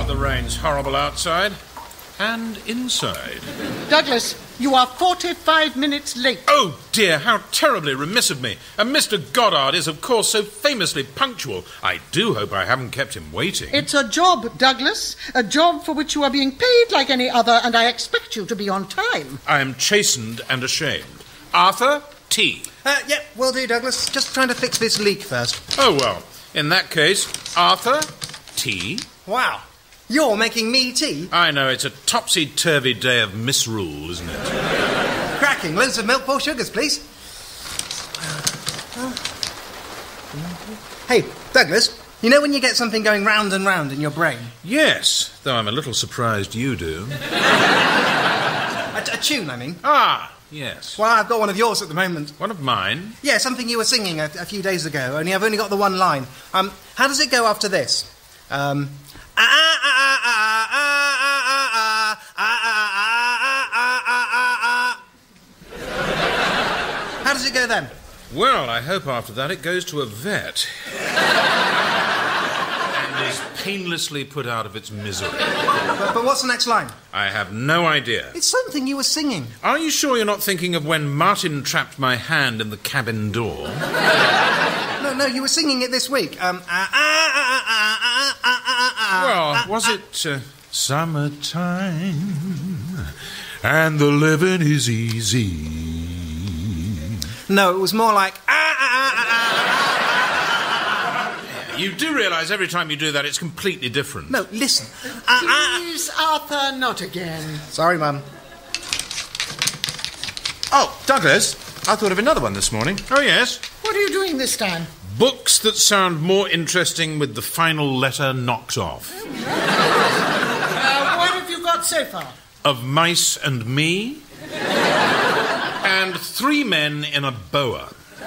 the rain's horrible outside. And inside. Douglas, you are 45 minutes late. Oh, dear, how terribly remiss of me. And Mr. Goddard is, of course, so famously punctual. I do hope I haven't kept him waiting. It's a job, Douglas. A job for which you are being paid like any other, and I expect you to be on time. I am chastened and ashamed. Arthur, tea. Yep, will do, Douglas. Just trying to fix this leak first. Oh, well, in that case, Arthur, tea. Wow. You're making me tea? I know, it's a topsy-turvy day of misrule, isn't it? Cracking. Loads of milk, 4 sugars, please. Hey, Douglas, you know when you get something going round and round in your brain? Yes, though I'm a little surprised you do. A tune, I mean. Ah, yes. Well, I've got one of yours at the moment. One of mine? Yeah, something you were singing a few days ago, only I've only got the one line. How does it go after this? How does it go then? Well, I hope after that it goes to a vet and is painlessly put out of its misery. But what's the next line? I have no idea. It's something you were singing. Are you sure you're not thinking of when Martin trapped my hand in the cabin door? No, you were singing it this week. Well, was it summertime and the living is easy? No, it was more like... You do realise every time you do that it's completely different. No, listen. Please, Arthur, not again. Sorry, Mum. Oh, Douglas, I thought of another one this morning. Oh, yes? What are you doing this time? Books that sound more interesting with the final letter knocked off. What have you got so far? Of Mice and Me. And 3 Men in a Boa.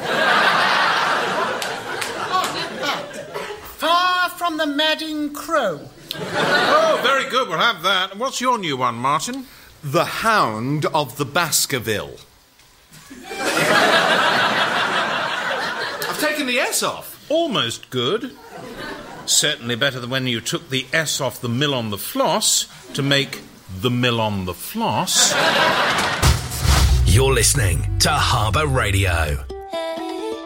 Far from the Madding Crow. Oh, very good, we'll have that. What's your new one, Martin? The Hound of the Baskerville. I've taken the S off. Almost good. Certainly better than when you took the S off the Mill on the Floss to make the Mill on the Floss. You're listening to Harbour Radio.